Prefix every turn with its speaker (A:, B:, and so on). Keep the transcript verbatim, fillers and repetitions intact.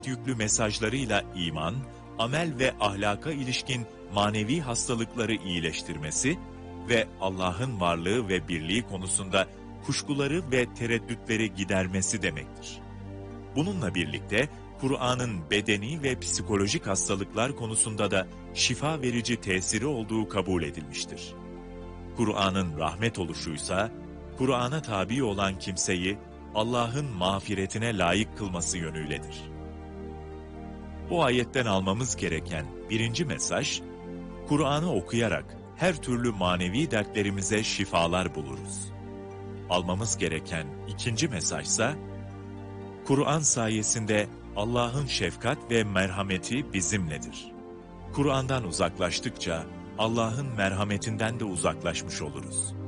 A: yüklü mesajlarıyla iman, amel ve ahlaka ilişkin manevi hastalıkları iyileştirmesi ve Allah'ın varlığı ve birliği konusunda kuşkuları ve tereddütleri gidermesi demektir. Bununla birlikte Kur'an'ın bedeni ve psikolojik hastalıklar konusunda da şifa verici tesiri olduğu kabul edilmiştir. Kur'an'ın rahmet oluşuysa, Kur'an'a tabi olan kimseyi Allah'ın mağfiretine layık kılması yönüyledir. Bu ayetten almamız gereken birinci mesaj, Kur'an'ı okuyarak her türlü manevi dertlerimize şifalar buluruz. Almamız gereken ikinci mesajsa, Kur'an sayesinde Allah'ın şefkat ve merhameti bizimledir. Kur'an'dan uzaklaştıkça Allah'ın merhametinden de uzaklaşmış oluruz.